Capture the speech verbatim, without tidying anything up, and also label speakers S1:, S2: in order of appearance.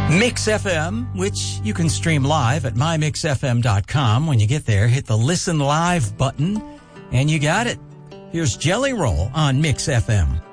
S1: Mix F M, which you can stream live at my mix f m dot com. When you get there, hit the Listen Live button, and you got it. Here's Jelly Roll on Mix F M.